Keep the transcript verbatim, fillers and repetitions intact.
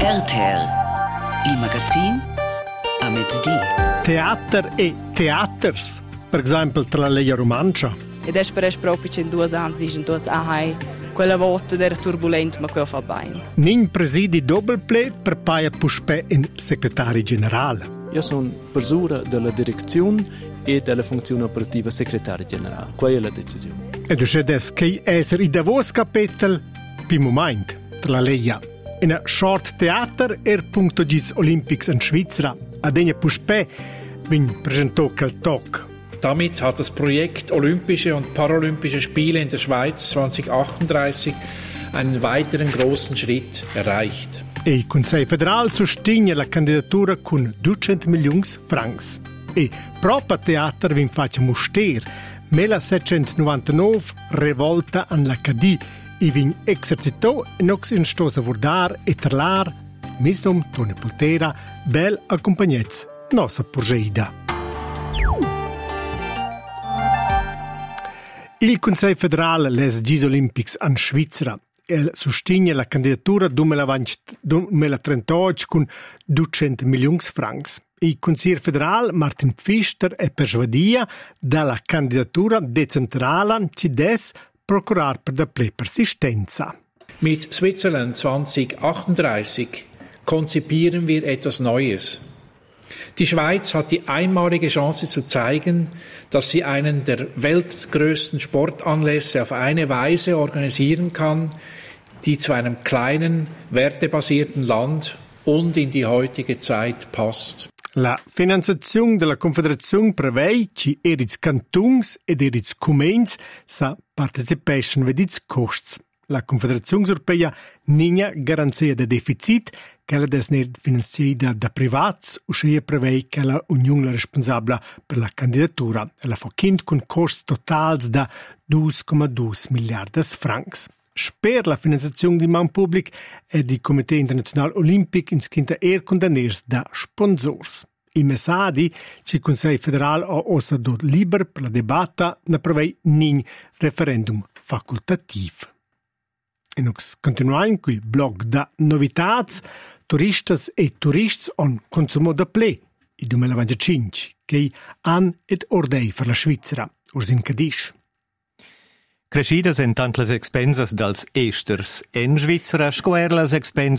R T R, il magazin a mezzodì. Teater e teaters, per esempio tra la Leia Romancia. Ed è per proprio in due anni dicono tutti, ah, hai, quella volta era turbulenta, ma quella fa bene. Nin presidi doppelple per paia puspè in segretario generale. Io sono persona della direzione e della funzione operativa segretario generale. Quella è la decisione. E tu sai che essere i davos capitel per il momento tra la Leia. In a short theater er punto gis Olympics in Svizzera. Adegna puspè bin presentò quel talk. Damit hat das Projekt Olympische und Paralympische Spiele in der Schweiz zwanzig achtunddreißig einen weiteren großen Schritt erreicht. E il Consiglio federale sostiene la candidatura con duecento milioni francs. E proprio teater vin face muster, millesettecentonovantanove revolta an l'Acadie e vin exercitò e nox in stosa vurdar e terlar, misdom Toni Poltera, bel accompagnez nossa porgeida. Il Consiglio federale les Gis Olympics in Svizzera el sostiene la candidatura duemilatrentotto con duecento milioni francs. Il Consiglio federale Martin Pfister è persuadia dalla candidatura decentrale ci des procurar per da ple persistenza. Mit Switzerland zwanzig achtunddreißig konzipieren wir etwas Neues. Die Schweiz hat die einmalige Chance zu zeigen, dass sie einen der weltgrößten Sportanlässe auf eine Weise organisieren kann, die zu einem kleinen, wertebasierten Land und in die heutige Zeit passt. La finanziazione della Confederazione prevede che erits cantons ed erits comens sa partecipation vedits costs. La Confederazione Europea nina garanzia de deficit che la desner finanziata da privats o sia prevede che la Unione la responsabile per la candidatura e la fa kind con costs totals da due virgola due miliardi francs. Sper la finanziazione di man public e di Comité Internazionale Olimpic in skinta er condanners da sponsors. Il messadi che il Consiglio federale ha osato liber per la debatta ne prevede nin referendum facultativ. E noi continuiamo con il blog da novitats, turistas e turists on consumo da ple, il duemilaventicinque, che han ed ordei per la Svizzera, Ursin Cadisch. Crescidas en tant las expensas dals esters en Svizzera, scoer las expensas